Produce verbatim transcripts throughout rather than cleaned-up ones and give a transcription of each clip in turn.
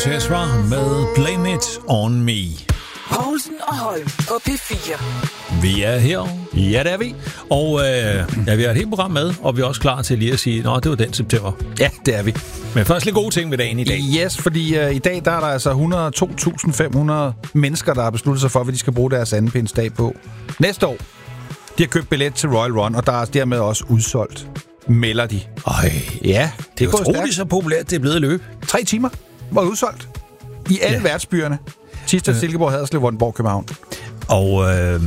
Tesla med Blame It On Me. Poulsen og Holm på P fire. Vi er her. Ja, det er vi. Og øh, ja, vi har et helt program med, og vi er også klar til lige at sige, nå, det var den september. Ja, det er vi. Men først lidt gode ting ved dagen i dag. Yes, fordi uh, i dag der er der altså et hundrede og to tusind fem hundrede mennesker, der har besluttet sig for, hvad de skal bruge deres andenpindsdag på. Næste år, de har købt billet til Royal Run, og der er dermed også udsolgt, melder de. Øj, ja, det, det er utroligt så populært, det er blevet at løbe. Tre timer var udsolgt i alle ja. værtsbyerne. Sidste øh. Silkeborg, Haderslev, Vordingborg, København. Og øh,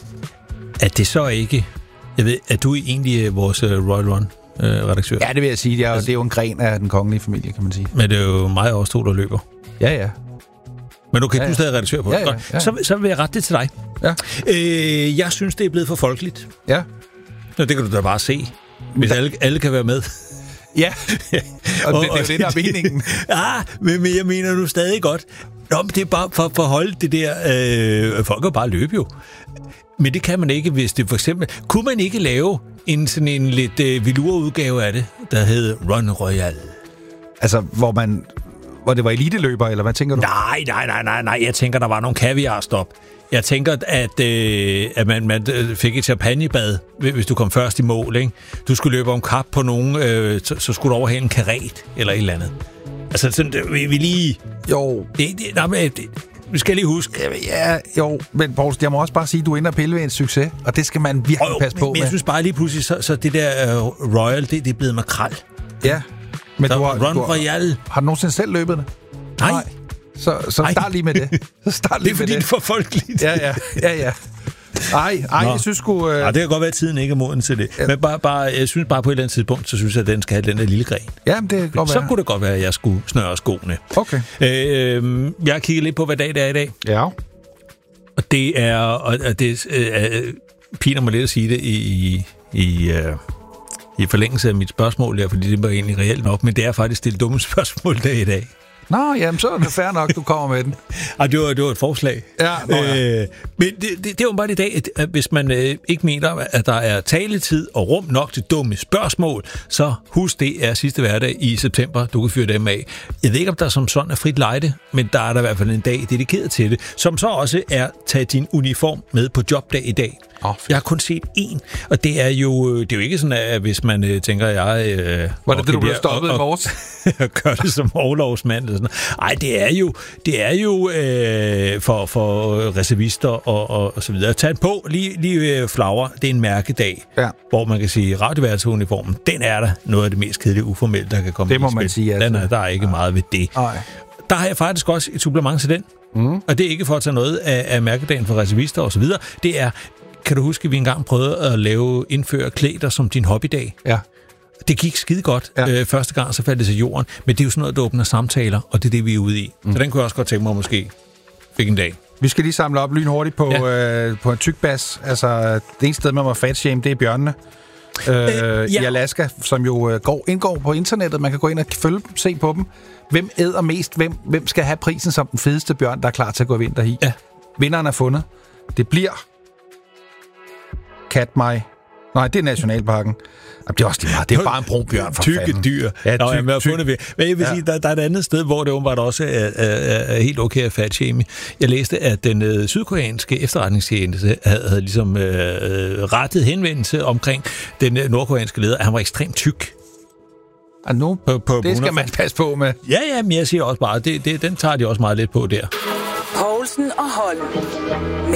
er det så ikke... Jeg ved, er du egentlig vores uh, Royal Run-redaktør? Ja, det vil jeg sige. Det er, altså, det er jo en gren af den kongelige familie, kan man sige. Men det er jo mig og os to, der løber. Ja, ja. Men okay, ja, ja. Du er stadig redaktør på ja, det. ja, ja. Så, så vil jeg rette det til dig. Ja. Øh, jeg synes, det er blevet for folkeligt. Ja. Nå, det kan du da bare se. Hvis alle, alle kan være med. Ja, og, og det, det er jo det, der er meningen. Ja, men, men jeg mener nu stadig godt. Nå, men det er bare for at forholde det der... Øh, folk kan bare løbe jo. Men det kan man ikke, hvis det for eksempel... Kunne man ikke lave en sådan en lidt øh, velure-udgave af det, der hed Run Royal? Altså, hvor man... Hvor det var eliteløber, eller hvad tænker du? Nej, nej, nej, nej, nej. Jeg tænker, der var nogle kaviarstop. Jeg tænker, at, øh, at man, man fik et champagnebad, hvis du kom først i mål, ikke? Du skulle løbe om kap på nogen, øh, så, så skulle du overhale en karet, eller et eller andet. Altså, sådan, vi, vi lige... Jo. Det, det, nej, men, det, vi skal lige huske. Ja, jo, men Poulsen, jeg må også bare sige, at du er inde og pille ved en succes, og det skal man virkelig jo, passe men, på men med. jeg synes bare lige pludselig, så, så det der uh, Royal, det, det er blevet makrel. Ja, men så du har... Run du har, Royal. Har du nogensinde selv løbet det? Nej. Nej. Så, så start lige med det. Så start lige det er fordi, med det. det er for folkeligt. Ja, ja, ja, ja. Ej, ej, Nå. jeg synes sgu... Øh... Ja, det kan godt være, at tiden ikke er moden til det. Ja. Men bare, bare, jeg synes bare på et eller andet tidspunkt, så synes jeg, at den skal have den der lille gren. Jamen, det kan godt så være. kunne det godt være, at jeg skulle snøre skoene. Okay. Øh, jeg har kigget lidt på, hvad dag det er i dag. Ja. Og det er... Og det øh, piner mig lidt at sige det i... i øh, i forlængelse af mit spørgsmål her, fordi det var egentlig reelt nok, men det er faktisk det dumme spørgsmål der i dag. Nå, jamen, så er det fair nok, du kommer med den. Ej, det var, det var et forslag. Ja, nå, ja. Øh, men det, det, det var bare i dag, at, at hvis man øh, ikke mener, at der er taletid og rum nok til dumme spørgsmål, så husk, det er sidste hverdag i september, du kan fyre dem af. Jeg ved ikke, om der som sådan er frit lejde, men der er der i hvert fald en dag dedikeret til det, som så også er taget din uniform med på jobdag i dag. Oh, jeg har kun set én, og det er jo det er jo ikke sådan, at hvis man øh, tænker, jeg... Øh, Var det det, du blev stoppet og, i morges? Og gør det som overlovsmand eller sådan noget. Ej, det er jo, det er jo øh, for, for reservister og, og, og så videre. Tag på, lige, lige flagre, det er en mærkedag, ja. Hvor man kan sige, radioværelsesuniformen, den er der noget af det mest kedelige uformelle, der kan komme. Det må man sige, altså. Den er, der er ikke ja. meget ved det. Ej. Der har jeg faktisk også et supplement til den, mm. og det er ikke for at tage noget af, af mærkedagen for reservister og så videre. Det er, kan du huske, at vi engang prøvede at lave, indføre klæder som din hobbydag? Ja. Det gik skide godt. Ja. Øh, første gang, så faldt det til jorden. Men det er jo sådan noget, der åbner samtaler, og det er det, vi er ude i. Mm. Så den kunne jeg også godt tænke mig, måske fik en dag. Vi skal lige samle op lynhurtigt på, ja. øh, på en tyk bas. Altså, det eneste sted, man må fatshame, det er bjørnene. Øh, øh, ja. I Alaska, som jo øh, går, indgår på internettet. Man kan gå ind og følge dem, se på dem. Hvem æder mest? Hvem, hvem skal have prisen som den fedeste bjørn, der er klar til at gå vinter i? Ja. Vinderen er fundet. Det bliver... Katmai. Nej, det er Nationalparken. Det er også lige meget. Det er bare en brunbjørn for tykke fanden. dyr. Ja, Nå, tyk, jamen, jeg tyk. fundet ved. Men jeg vil ja. sige, der, der er et andet sted, hvor det åbenbart også er, er, er helt okay at fatshame. Jeg læste, at den øh, sydkoreanske efterretningstjeneste havde, havde ligesom øh, rettet henvendelse omkring den øh, nordkoreanske leder, at han var ekstremt tyk. Og nu, på, på det skal man passe på med. Ja, ja, men jeg siger også bare, det, det, den tager de også meget lidt på der. Poulsen og Holm.